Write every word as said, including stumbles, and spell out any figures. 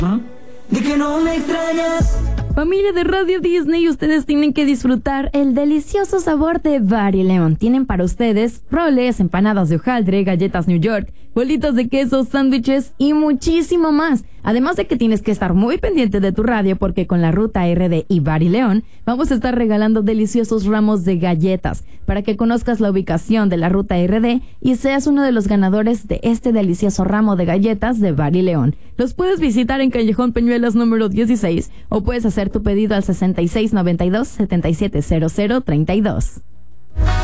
De que no me extrañas. Familia de Radio Disney, ustedes tienen que disfrutar el delicioso sabor de Bar y León. Tienen para ustedes roles, empanadas de hojaldre, galletas New York, bolitas de queso, sándwiches y muchísimo más. Además de que tienes que estar muy pendiente de tu radio porque con la Ruta R D y Bar y León vamos a estar regalando deliciosos ramos de galletas para que conozcas la ubicación de la Ruta R D y seas uno de los ganadores de este delicioso ramo de galletas de Bar y León. Los puedes visitar en Callejón Peñuelas número dieciséis o puedes hacer tu pedido al sesenta y seis noventa y dos setenta y siete cero cero treinta y dos.